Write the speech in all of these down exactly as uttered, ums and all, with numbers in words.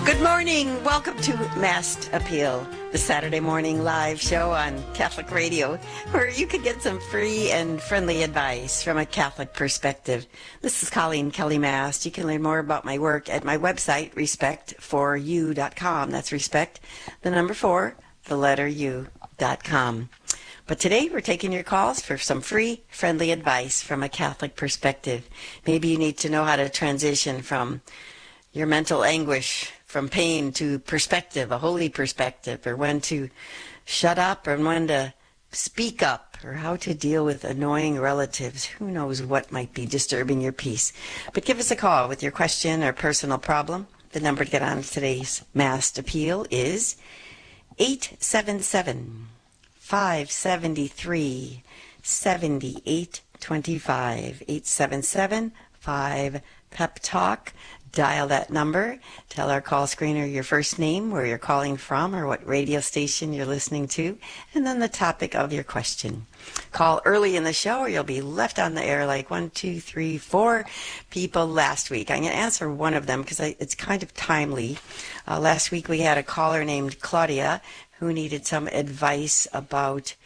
Good morning. Welcome to Masked Appeal, the Saturday morning live show on Catholic Radio, where you can get some free and friendly advice from a Catholic perspective. This is Colleen Kelly Mast. You can learn more about my work at my website, respect for you dot com. That's respect, the number four, the letter U dot com. But today we're taking your calls for some free, friendly advice from a Catholic perspective. Maybe you need to know how to transition from your mental anguish, from pain to perspective, a holy perspective, or when to shut up and when to speak up, or how to deal with annoying relatives. Who knows what might be disturbing your peace. But give us a call with your question or personal problem. The number to get on today's Masked Appeal is eight seven seven, five seven three, seven eight two five. eight seven seven, five, pep talk. Dial that number. Tell our call screener your first name, where you're calling from, or what radio station you're listening to, and then the topic of your question. Call early in the show or you'll be left on the air like one, two, three, four people last week. I'm going to answer one of them because it's kind of timely. Uh, last week we had a caller named Claudia who needed some advice about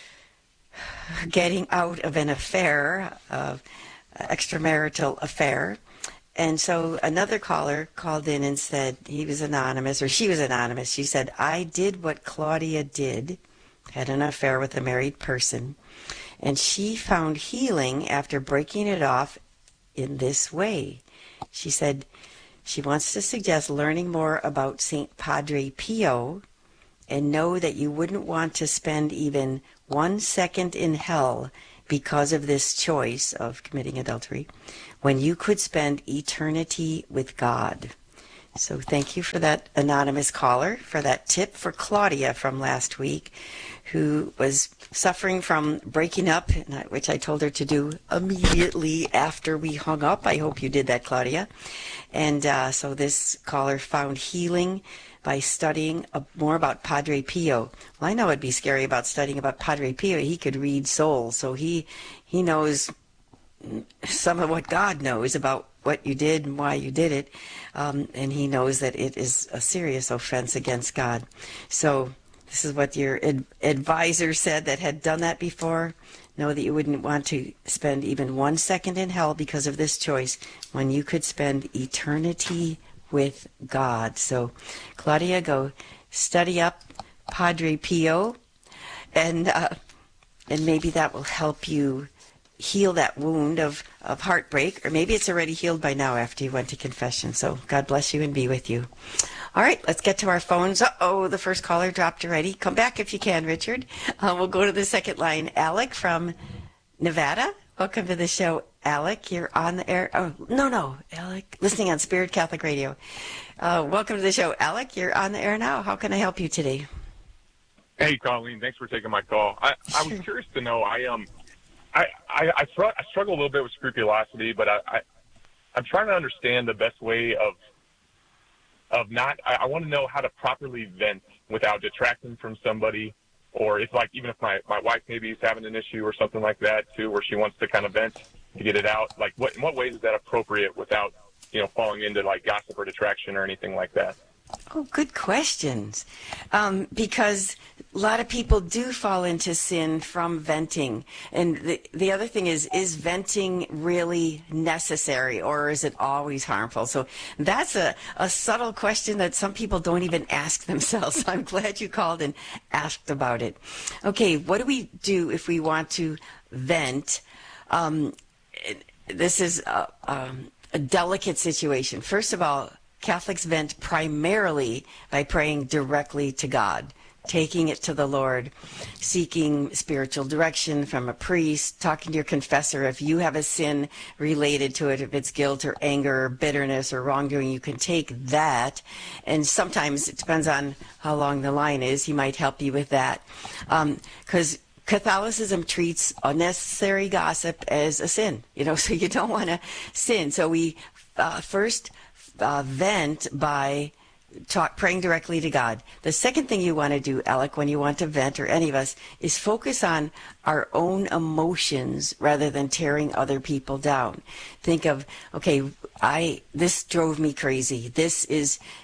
getting out of an affair, uh, extramarital affair. And so another caller called in and said, he was anonymous, or she was anonymous. She said, I did what Claudia did, had an affair with a married person, and she found healing after breaking it off in this way. She said she wants to suggest learning more about Saint Padre Pio, and know that you wouldn't want to spend even one second in hell because of this choice of committing adultery, when you could spend eternity with God. So thank you for that anonymous caller, for that tip for Claudia from last week, who was suffering from breaking up, which I told her to do immediately after we hung up. I hope you did that, Claudia. And uh, so this caller found healing by studying uh, more about Padre Pio. Well, I know it'd be scary about studying about Padre Pio. He could read souls, so he he knows some of what God knows about what you did and why you did it, um, and he knows that it is a serious offense against God. So this is what your ad- advisor said that had done that before. Know that you wouldn't want to spend even one second in hell because of this choice, when you could spend eternity with God. So Claudia, go study up Padre Pio, and uh, and maybe that will help you heal that wound of, of heartbreak, or maybe it's already healed by now after you went to confession. So God bless you and be with you. All right, let's get to our phones. Uh-oh, the first caller dropped already. Come back if you can, Richard. Uh, we'll go to the second line. Alec from Nevada. Welcome to the show, Alec. You're on the air. Oh, no, no, Alec. Listening on Spirit Catholic Radio. Uh, welcome to the show, Alec. You're on the air now. How can I help you today? Hey, Colleen. Thanks for taking my call. I, Sure. I was curious to know, I um, I, I, I, str- I struggle a little bit with scrupulosity, but I, I, I'm trying to understand the best way of of not, I, I want to know how to properly vent without detracting from somebody, or if, like, even if my, my wife maybe is having an issue or something like that, too, where she wants to kind of vent to get it out. Like, what in what ways is that appropriate without, you know, falling into, like, gossip or detraction or anything like that? Oh, good questions. Um, because a lot of people do fall into sin from venting. And the, the other thing is, is venting really necessary, or is it always harmful? So that's a, a subtle question that some people don't even ask themselves. I'm glad you called and asked about it. Okay, what do we do if we want to vent? Um, this is a, um, a delicate situation. First of all, Catholics vent primarily by praying directly to God, taking it to the Lord, seeking spiritual direction from a priest, talking to your confessor. If you have a sin related to it, if it's guilt or anger or bitterness or wrongdoing, you can take that. And sometimes it depends on how long the line is. He might help you with that. Because um, Catholicism treats unnecessary gossip as a sin, you know, so you don't want to sin. So we uh, first Uh, vent by talk, praying directly to God. The second thing you want to do, Alec, when you want to vent, or any of us, is focus on our own emotions rather than tearing other people down. Think of, okay, I this drove me crazy. This is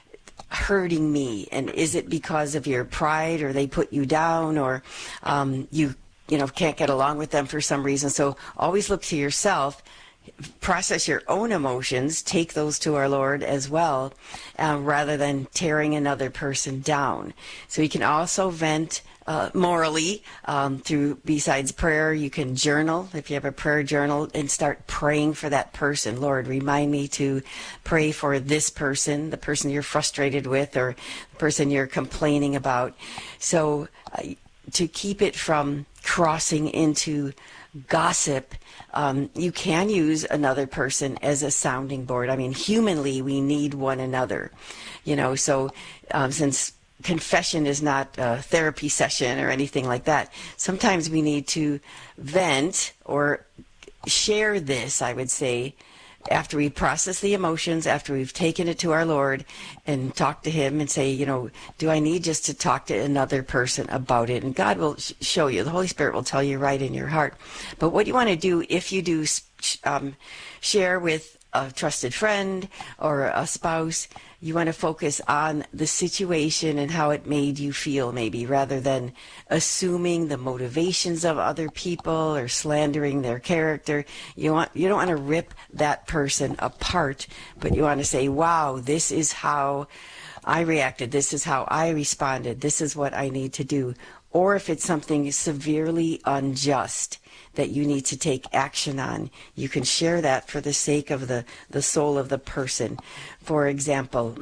hurting me? And is it because of your pride, or they put you down, or um, you you know can't get along with them for some reason? So always look to yourself, process your own emotions, take those to our Lord as well, uh, rather than tearing another person down. So you can also vent uh, morally um, through, besides prayer, you can journal. If you have a prayer journal, and start praying for that person. Lord, remind me to pray for this person, the person you're frustrated with, or the person you're complaining about. So uh, to keep it from crossing into gossip, um, you can use another person as a sounding board. I mean, humanly, we need one another, you know, so um, since confession is not a therapy session or anything like that, sometimes we need to vent or share this, I would say, after we process the emotions, after we've taken it to our Lord and talk to him and say, you know, do I need just to talk to another person about it? And God will sh- show you. The Holy Spirit will tell you right in your heart. But what you want to do, if you do um, share with a trusted friend or a spouse, you want to focus on the situation and how it made you feel, maybe, rather than assuming the motivations of other people or slandering their character. You want you don't want to rip that person apart, but you want to say, wow, this is how I reacted, this is how I responded, this is what I need to do. Or if it's something severely unjust that you need to take action on, you can share that for the sake of the, the soul of the person. For example,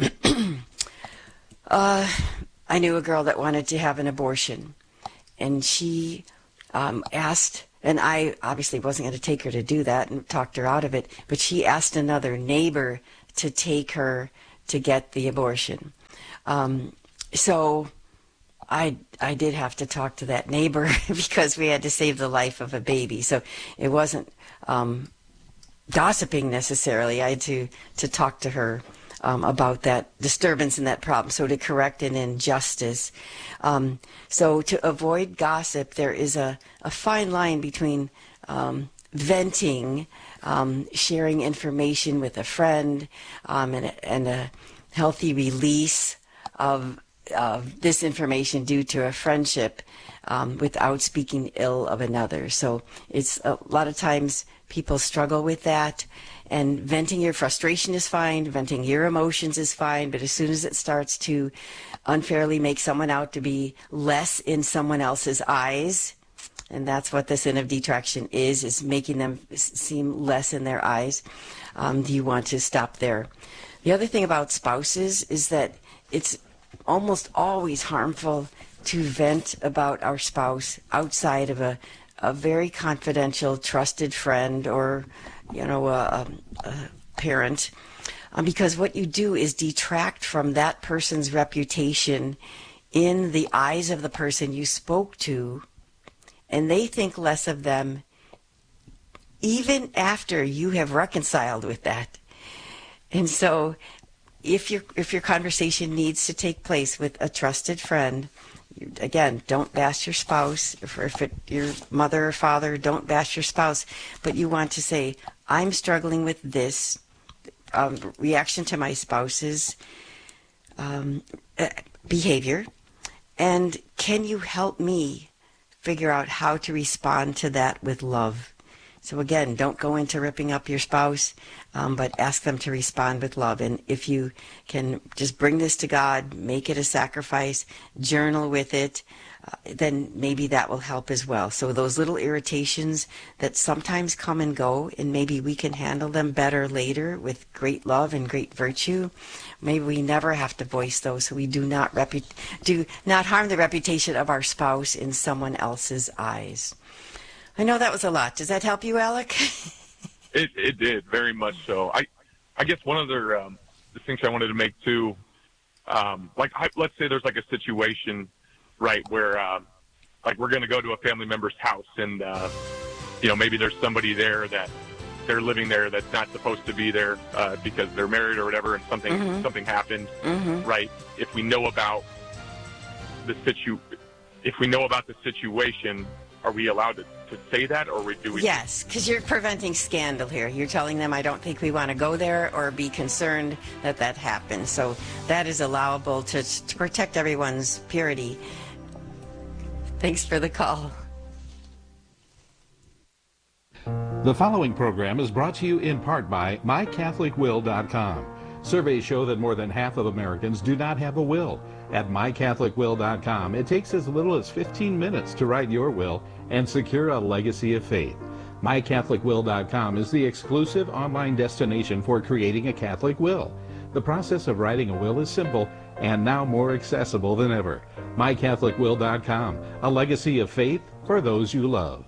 uh, I knew a girl that wanted to have an abortion, and she um, asked, and I obviously wasn't going to take her to do that and talked her out of it, but she asked another neighbor to take her to get the abortion. Um, so I I did have to talk to that neighbor because we had to save the life of a baby. So it wasn't um, gossiping necessarily. I had to, to talk to her um, about that disturbance and that problem, so to correct an injustice. Um, so to avoid gossip, there is a, a fine line between um, venting, um, sharing information with a friend, um, and, a, and a healthy release of Uh, this information due to a friendship, um, without speaking ill of another. So it's a lot of times people struggle with that, and venting your frustration is fine, venting your emotions is fine, but as soon as it starts to unfairly make someone out to be less in someone else's eyes, and that's what the sin of detraction is, is making them seem less in their eyes, um, do you want to stop there? The other thing about spouses is that it's almost always harmful to vent about our spouse outside of a, a very confidential, trusted friend, or, you know, a, a parent, um, because what you do is detract from that person's reputation in the eyes of the person you spoke to, and they think less of them even after you have reconciled with that. And so If your if your conversation needs to take place with a trusted friend, you, again, don't bash your spouse. If, if it, your mother or father, don't bash your spouse. But you want to say, I'm struggling with this um, reaction to my spouse's um, behavior, and can you help me figure out how to respond to that with love? So again, don't go into ripping up your spouse, um, but ask them to respond with love. And if you can just bring this to God, make it a sacrifice, journal with it, uh, then maybe that will help as well. So those little irritations that sometimes come and go, and maybe we can handle them better later with great love and great virtue. Maybe we never have to voice those, so we do not repu- do not harm the reputation of our spouse in someone else's eyes. I know that was a lot. Does that help you, Alec? It it did, very much so. I I guess one other um, distinction I wanted to make too, um, like I, let's say there's like a situation, right, where um, like we're going to go to a family member's house, and uh, you know maybe there's somebody there that they're living there that's not supposed to be there uh, because they're married or whatever, and something mm-hmm. something happened, mm-hmm. right? If we know about the situ, if we know about the situation, are we allowed to to say that, or do we? Yes, because you're preventing scandal here. You're telling them, I don't think we want to go there or be concerned that that happens. So that is allowable to, to protect everyone's purity. Thanks for the call. The following program is brought to you in part by my catholic will dot com. Surveys show that more than half of Americans do not have a will. At my catholic will dot com, it takes as little as fifteen minutes to write your will and secure a legacy of faith. my catholic will dot com is the exclusive online destination for creating a Catholic will. The process of writing a will is simple and now more accessible than ever. my catholic will dot com, a legacy of faith for those you love.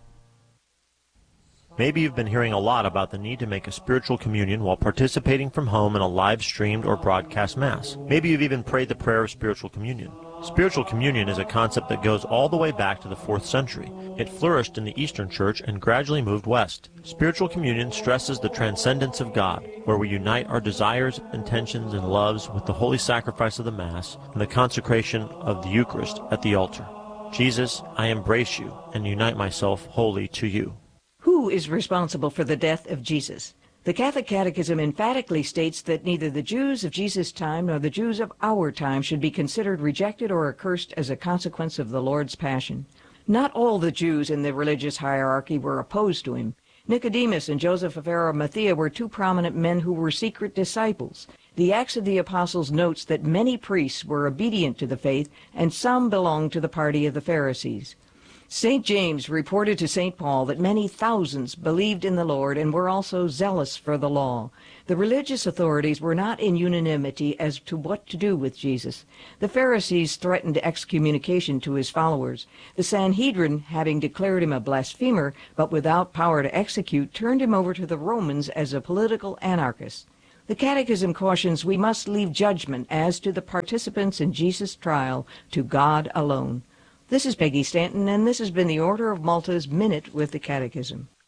Maybe you've been hearing a lot about the need to make a spiritual communion while participating from home in a live-streamed or broadcast Mass. Maybe you've even prayed the prayer of spiritual communion. Spiritual communion is a concept that goes all the way back to the fourth century. It flourished in the Eastern Church and gradually moved west. Spiritual communion stresses the transcendence of God, where we unite our desires, intentions, and loves with the holy sacrifice of the Mass and the consecration of the Eucharist at the altar. Jesus, I embrace you and unite myself wholly to you. Who is responsible for the death of Jesus? The Catholic Catechism emphatically states that neither the Jews of Jesus' time nor the Jews of our time should be considered rejected or accursed as a consequence of the Lord's passion. Not all the Jews in the religious hierarchy were opposed to him. Nicodemus and Joseph of Arimathea were two prominent men who were secret disciples. The Acts of the Apostles notes that many priests were obedient to the faith, and some belonged to the party of the Pharisees. Saint James reported to Saint Paul that many thousands believed in the Lord and were also zealous for the law. The religious authorities were not in unanimity as to what to do with Jesus. The Pharisees threatened excommunication to his followers. The Sanhedrin, having declared him a blasphemer, but without power to execute, turned him over to the Romans as a political anarchist. The Catechism cautions we must leave judgment as to the participants in Jesus' trial to God alone. This is Peggy Stanton, and this has been the Order of Malta's Minute with the Catechism.